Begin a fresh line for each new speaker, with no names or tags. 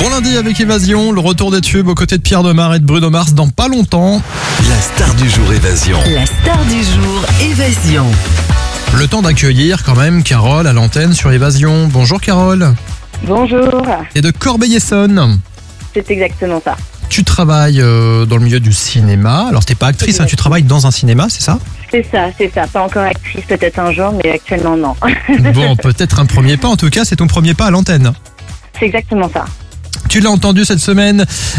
Bon lundi avec Évasion, le retour des tubes aux côtés de Pierre Demar et de Bruno Mars dans pas longtemps.
La star du jour Évasion.
La star du jour Évasion.
Le temps d'accueillir quand même Carole à l'antenne sur Évasion. Bonjour Carole.
Bonjour,
Et de Corbeil-Essonnes.
c'est exactement ça.
Tu travailles dans le milieu du cinéma. Alors t'es pas actrice, tu travailles dans un cinéma, c'est ça?
C'est ça. Pas encore actrice, peut-être un jour, mais actuellement non.
Bon, peut-être un premier pas. En tout cas, c'est ton premier pas à l'antenne.
C'est exactement ça.
Tu l'as entendu cette semaine,